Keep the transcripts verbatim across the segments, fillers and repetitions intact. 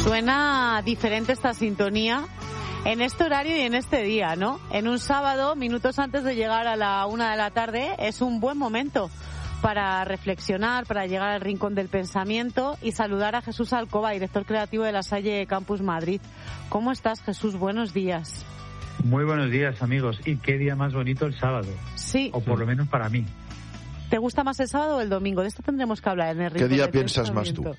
Suena diferente esta sintonía en este horario y en este día, ¿no? En un sábado, minutos antes de llegar a la una de la tarde, es un buen momento para reflexionar, para llegar al rincón del pensamiento y saludar a Jesús Alcoba, director creativo de La Salle Campus Madrid. ¿Cómo estás, Jesús? Buenos días. Muy buenos días, amigos. Y qué día más bonito el sábado. Sí. O por lo menos para mí. ¿Te gusta más el sábado o el domingo? De esto tendremos que hablar en el rincón. ¿Qué día del piensas más tú?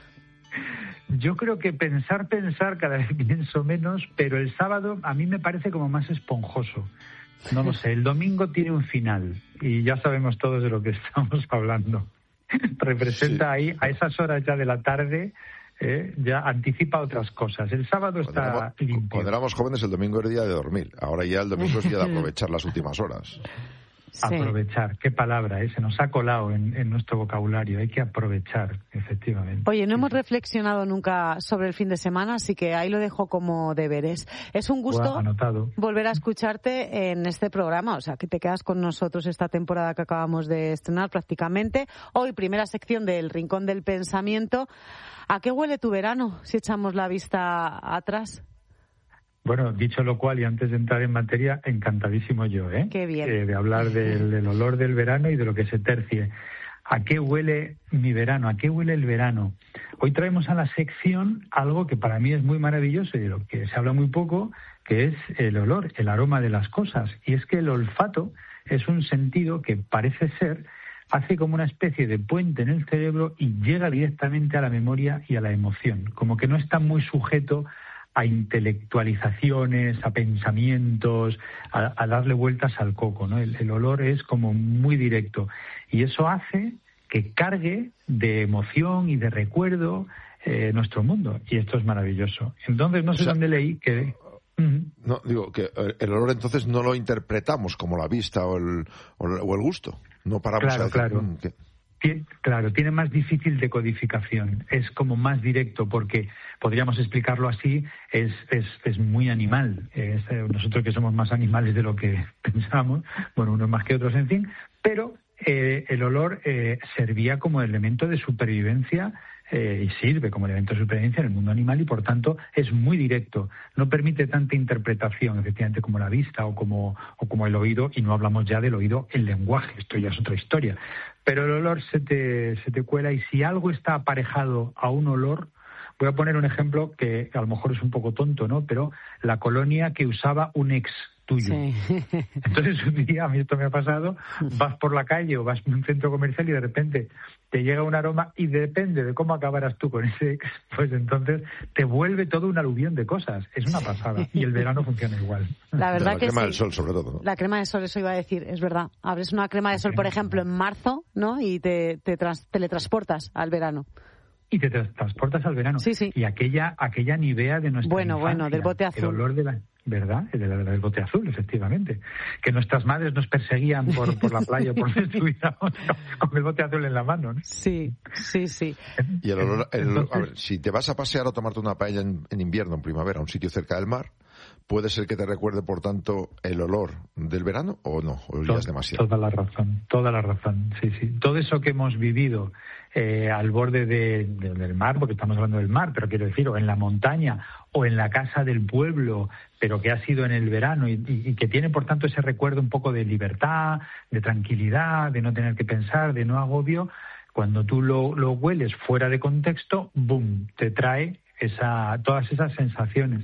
Yo creo que pensar, pensar, cada vez pienso menos, pero el sábado a mí me parece como más esponjoso. No lo sé, el domingo tiene un final y ya sabemos todos de lo que estamos hablando. Representa sí. ahí, a esas horas ya de la tarde, eh, ya anticipa otras cosas. El sábado está cuando éramos, limpio. Cuando éramos jóvenes el domingo era día de dormir, ahora ya el domingo es día de aprovechar las últimas horas. Sí. Aprovechar, qué palabra, ¿eh? Se nos ha colado en, en nuestro vocabulario, hay que aprovechar, efectivamente. Oye, no hemos reflexionado nunca sobre el fin de semana, así que ahí lo dejo como deberes. Es un gusto Anotado. volver a escucharte en este programa, o sea, que te quedas con nosotros esta temporada que acabamos de estrenar prácticamente. Hoy, primera sección del Rincón del Pensamiento. ¿A qué huele tu verano, si echamos la vista atrás? Bueno, dicho lo cual, y antes de entrar en materia, encantadísimo yo, ¿eh? Qué bien. Eh, de hablar del, del olor del verano y de lo que se tercie. ¿A qué huele mi verano? ¿A qué huele el verano? Hoy traemos a la sección algo que para mí es muy maravilloso y de lo que se habla muy poco, que es el olor, el aroma de las cosas. Y es que el olfato es un sentido que parece ser, hace como una especie de puente en el cerebro y llega directamente a la memoria y a la emoción. Como que no está muy sujeto a intelectualizaciones, a pensamientos, a, a darle vueltas al coco, ¿no? El, el olor es como muy directo y eso hace que cargue de emoción y de recuerdo eh, nuestro mundo, y esto es maravilloso. Entonces, no sé o sea, dónde leí que... Uh-huh. No, digo que el olor entonces no lo interpretamos como la vista o el, o el gusto, no paramos claro, a decir... Claro, que... Claro, tiene más difícil decodificación, es como más directo porque, podríamos explicarlo así, es es, es muy animal. Es, eh, nosotros que somos más animales de lo que pensamos, bueno, unos más que otros, en fin, pero eh, el olor eh, servía como elemento de supervivencia eh, y sirve como elemento de supervivencia en el mundo animal y, por tanto, es muy directo. No permite tanta interpretación, efectivamente, como la vista o como, o como el oído, y no hablamos ya del oído en lenguaje, esto ya es otra historia. Pero el olor se te, se te cuela, y si algo está aparejado a un olor, voy a poner un ejemplo que a lo mejor es un poco tonto, ¿no? Pero la colonia que usaba un ex tuyo. Sí. Entonces un día, a mí esto me ha pasado, vas por la calle o vas en un centro comercial y de repente te llega un aroma y depende de cómo acabarás tú con ese ex, pues entonces te vuelve todo un aluvión de cosas. Es una pasada. Y el verano funciona igual. La verdad la que crema sí. del sol, sobre todo, ¿no? La crema del sol, eso iba a decir, es verdad. Abres una crema de sol, por ejemplo, en marzo, ¿no? Y te, te trans, teletransportas al verano. Y te transportas al verano. Sí, sí. Y aquella aquella Nivea de nuestra Bueno, infancia, bueno, del bote azul. El olor de la... ¿Verdad? El del, del bote azul, efectivamente. Que nuestras madres nos perseguían por, por la playa, por donde estuviéramos, con el bote azul en la mano, ¿no? Sí, sí, sí. Y el olor... El, Entonces, a ver, si te vas a pasear o tomarte una paella en, en invierno, en primavera, a un sitio cerca del mar, ¿puede ser que te recuerde, por tanto, el olor del verano o no? ¿O ya es demasiado? Toda la razón, toda la razón, sí, sí. Todo eso que hemos vivido eh, al borde de, de, del mar, porque estamos hablando del mar, pero quiero decir, o en la montaña, o en la casa del pueblo, pero que ha sido en el verano y, y, y que tiene, por tanto, ese recuerdo un poco de libertad, de tranquilidad, de no tener que pensar, de no agobio, cuando tú lo, lo hueles fuera de contexto, ¡boom!, te trae esa, todas esas sensaciones.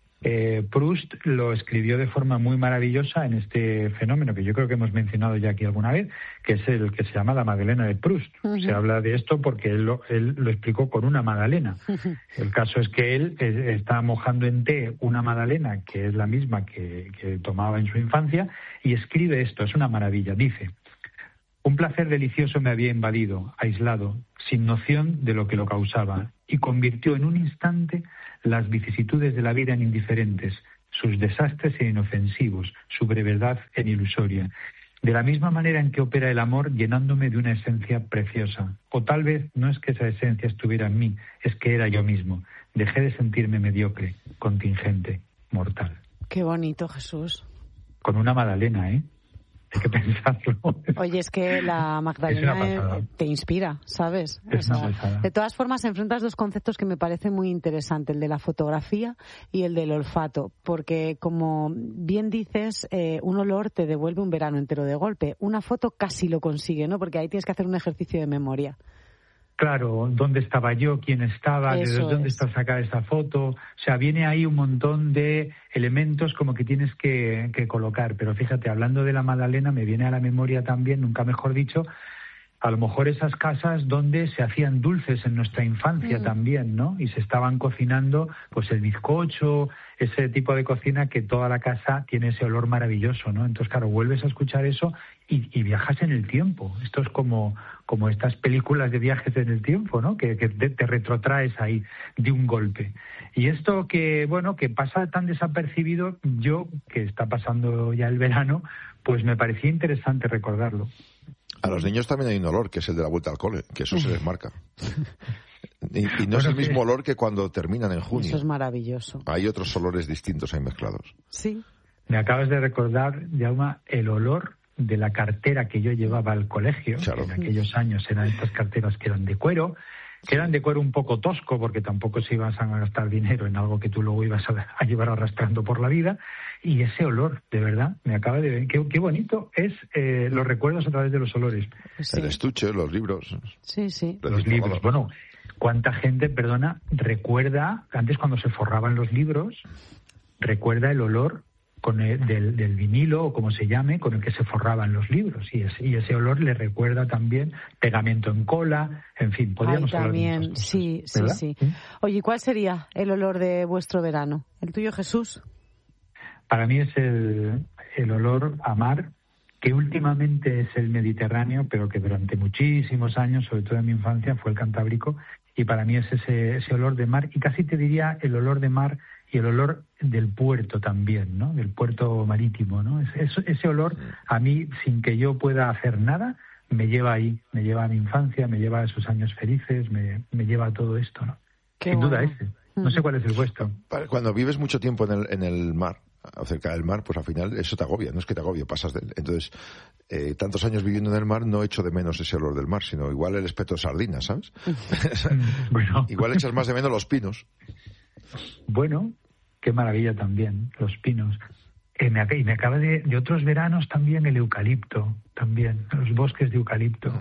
Eh, Proust lo escribió de forma muy maravillosa en este fenómeno que yo creo que hemos mencionado ya aquí alguna vez, que es el que se llama la Magdalena de Proust. Uh-huh. Se habla de esto porque él lo, él lo explicó con una magdalena. Uh-huh. El caso es que él eh, está mojando en té una magdalena que es la misma que, que tomaba en su infancia y escribe esto, es una maravilla. Dice: un placer delicioso me había invadido, aislado, sin noción de lo que lo causaba, y convirtió en un instante las vicisitudes de la vida en indiferentes, sus desastres en inofensivos, su brevedad en ilusoria. De la misma manera en que opera el amor, llenándome de una esencia preciosa. O tal vez no es que esa esencia estuviera en mí, es que era yo mismo. Dejé de sentirme mediocre, contingente, mortal. Qué bonito, Jesús. Con una magdalena, ¿eh? hay que pensarlo. Oye, es que la Magdalena te inspira, ¿sabes? Es o sea, una pasada. De todas formas, enfrentas dos conceptos que me parecen muy interesantes, el de la fotografía y el del olfato, porque como bien dices, eh, un olor te devuelve un verano entero de golpe. Una foto casi lo consigue, ¿no? Porque ahí tienes que hacer un ejercicio de memoria. Claro, ¿dónde estaba yo? ¿Quién estaba? ¿De dónde es. está sacada esa foto? O sea, viene ahí un montón de elementos como que tienes que, que colocar. Pero fíjate, hablando de la Magdalena, me viene a la memoria también, nunca mejor dicho, a lo mejor esas casas donde se hacían dulces en nuestra infancia mm. también, ¿no? Y se estaban cocinando, pues el bizcocho, ese tipo de cocina que toda la casa tiene ese olor maravilloso, ¿no? Entonces, claro, vuelves a escuchar eso y, y viajas en el tiempo. Esto es como, como estas películas de viajes en el tiempo, ¿no? Que, que te, te retrotraes ahí de un golpe. Y esto que, bueno, que pasa tan desapercibido, yo, que está pasando ya el verano, pues me parecía interesante recordarlo. A los niños también hay un olor, que es el de la vuelta al cole, que eso se les marca. Y, y no bueno, es el mismo olor que cuando terminan en junio. Eso es maravilloso. Hay otros olores distintos ahí mezclados. Sí. Me acabas de recordar, Jaume, el olor de la cartera que yo llevaba al colegio. Claro. En aquellos años eran estas carteras que eran de cuero, que eran de cuero un poco tosco, porque tampoco se ibas a gastar dinero en algo que tú luego ibas a, a llevar arrastrando por la vida. Y ese olor, de verdad, me acaba de ver. Qué, qué bonito es eh, los recuerdos a través de los olores. Sí. El estuche, los libros. Sí, sí. Los libros. Bueno, ¿cuánta gente, perdona, recuerda, antes cuando se forraban los libros, recuerda el olor con el, del, del vinilo, o como se llame, con el que se forraban los libros? Y ese, y ese olor le recuerda también pegamento en cola, en fin, podríamos Ay, también, hablar de muchas cosas, sí, sí, sí, sí. Oye, ¿cuál sería el olor de vuestro verano? ¿El tuyo, Jesús? Para mí es el, el olor a mar, que últimamente es el Mediterráneo, pero que durante muchísimos años, sobre todo en mi infancia, fue el Cantábrico, y para mí es ese, ese olor de mar, y casi te diría el olor de mar y el olor del puerto también, ¿no? Del puerto marítimo, ¿no? Es, es, ese olor, a mí, sin que yo pueda hacer nada, me lleva ahí, me lleva a mi infancia, me lleva a esos años felices, me, me lleva a todo esto, ¿no? Qué sin bueno. duda ese. No sé cuál es el vuestro. Cuando vives mucho tiempo en el, en el mar, cerca del mar, pues al final eso te agobia, no es que te agobie, pasas de él. Entonces, eh, tantos años viviendo en el mar, no echo de menos ese olor del mar, sino igual el espeto de sardinas, ¿sabes? Bueno. Igual echas más de menos los pinos. Bueno, qué maravilla también, los pinos. Eh, me, y me acaba de, de otros veranos también el eucalipto, también, los bosques de eucalipto.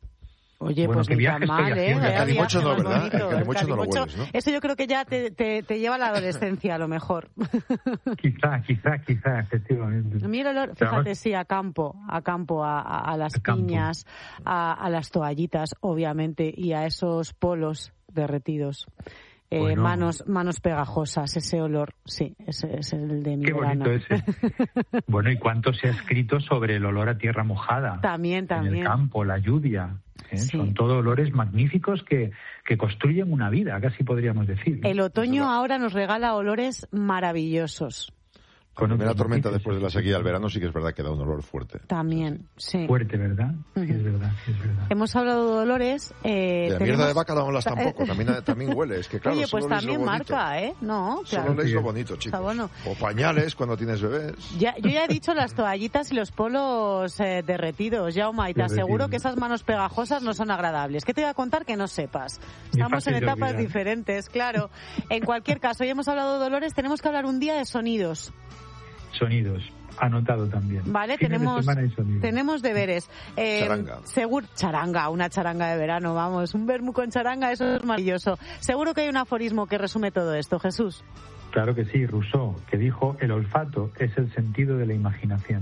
Oye, bueno, pues ni tan mal, ¿eh? El calimocho no, ¿verdad? El calimocho no lo hueles, ¿no? Eso yo creo que ya te, te, te lleva a la adolescencia, a lo mejor. Quizá, quizá, quizá, efectivamente. A mí el olor, fíjate, sí, a campo, a campo, a, a, a las piñas, a, a las toallitas, obviamente, y a esos polos derretidos. Eh, bueno. manos manos pegajosas, ese olor, sí, ese es el de mi Qué verano. bonito ese. Bueno, ¿y cuánto se ha escrito sobre el olor a tierra mojada? También, también. En el campo, la lluvia. ¿eh? Sí. Son todos olores magníficos que, que construyen una vida, casi podríamos decir. El otoño ahora nos regala olores maravillosos. Con la tormenta después de la sequía del verano sí que es verdad que da un olor fuerte. También, sí. Fuerte, ¿verdad? Sí, uh-huh. es verdad, sí, es verdad. Hemos hablado de olores. Eh, de la tenemos... mierda de vaca no hablas tampoco, también, también huele. Es que claro, oye, pues solo también marca, ¿eh? No, claro. Solo lees lo bonito, chicos. Bueno. O pañales cuando tienes bebés. Ya, yo ya he dicho las toallitas y los polos eh, derretidos, Jaume, y te aseguro que esas manos pegajosas no son agradables. ¿Qué te voy a contar que no sepas? Estamos en etapas olvidar. diferentes, claro. En cualquier caso, hoy hemos hablado de olores, tenemos que hablar un día de sonidos. Sonidos, anotado también. Vale, Fines tenemos de tenemos deberes. Eh, charanga. Seguro, charanga, una charanga de verano, vamos, un vermú con charanga, eso es maravilloso. Seguro que hay un aforismo que resume todo esto, Jesús. Claro que sí, Rousseau, que dijo, el olfato es el sentido de la imaginación.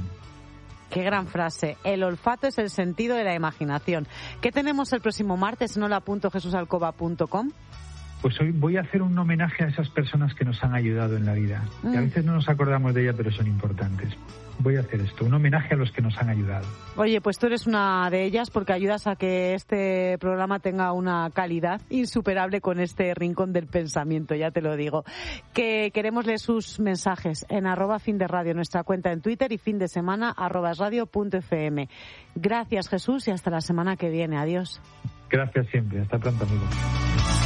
Qué gran frase. El olfato es el sentido de la imaginación. ¿Qué tenemos el próximo martes en hola punto jesús alcoba punto com? Pues hoy voy a hacer un homenaje a esas personas que nos han ayudado en la vida. Mm. Y a veces no nos acordamos de ellas, pero son importantes. Voy a hacer esto, un homenaje a los que nos han ayudado. Oye, pues tú eres una de ellas porque ayudas a que este programa tenga una calidad insuperable con este rincón del pensamiento, ya te lo digo. Que queremos leer sus mensajes en arroba fin de radio, nuestra cuenta en Twitter, y fin de semana arroba radio punto f m. Gracias, Jesús, y hasta la semana que viene. Adiós. Gracias siempre. Hasta pronto, amigos.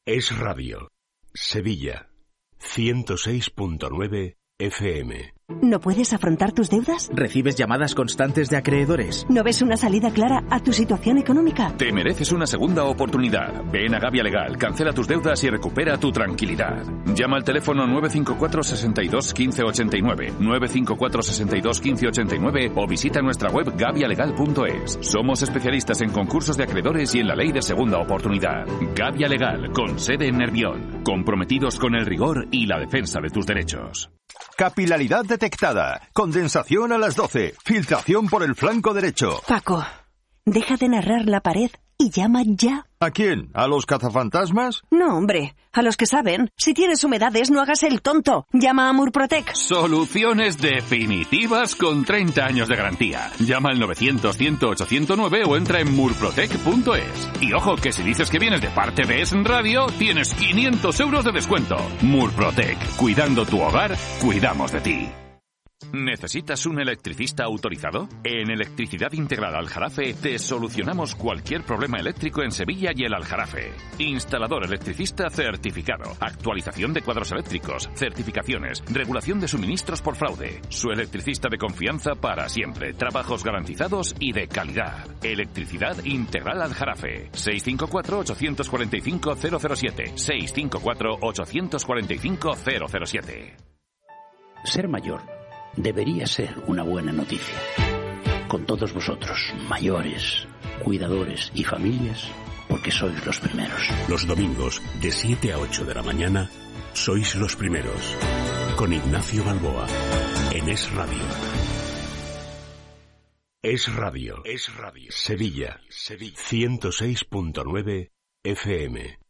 Es Radio. Sevilla. ciento seis punto nueve F M. ¿No puedes afrontar tus deudas? ¿Recibes llamadas constantes de acreedores? ¿No ves una salida clara a tu situación económica? Te mereces una segunda oportunidad. Ven a Gavia Legal, cancela tus deudas y recupera tu tranquilidad. Llama al teléfono nueve cinco cuatro, seis dos, uno cinco ocho nueve, nueve cinco cuatro, seis dos, uno cinco ocho nueve o visita nuestra web gavia legal punto es. Somos especialistas en concursos de acreedores y en la ley de segunda oportunidad. Gavia Legal, con sede en Nervión. Comprometidos con el rigor y la defensa de tus derechos. Capilaridad detectada. Condensación a las doce. Filtración por el flanco derecho. Paco, deja de narrar la pared y llama ya. ¿A quién? ¿A los cazafantasmas? No, hombre, a los que saben. Si tienes humedades, no hagas el tonto. Llama a Murprotec. Soluciones definitivas con treinta años de garantía. Llama al novecientos, cien, ocho cero nueve o entra en murprotec punto es. Y ojo, que si dices que vienes de parte de Es Radio, tienes quinientos euros de descuento. Murprotec. Cuidando tu hogar, cuidamos de ti. ¿Necesitas un electricista autorizado? En Electricidad Integral Aljarafe te solucionamos cualquier problema eléctrico en Sevilla y el Aljarafe. Instalador electricista certificado, actualización de cuadros eléctricos, certificaciones, regulación de suministros por fraude. Su electricista de confianza para siempre, trabajos garantizados y de calidad. Electricidad Integral Aljarafe. seis cinco cuatro, ocho cuatro cinco, cero cero siete. seis cinco cuatro, ocho cuatro cinco, cero cero siete. Ser mayor debería ser una buena noticia. Con todos vosotros, mayores, cuidadores y familias, porque sois los primeros. Los domingos, de siete a ocho de la mañana, sois los primeros. Con Ignacio Balboa, en Es Radio. Es Radio. Es Radio. Sevilla. Sevilla. ciento seis punto nueve F M.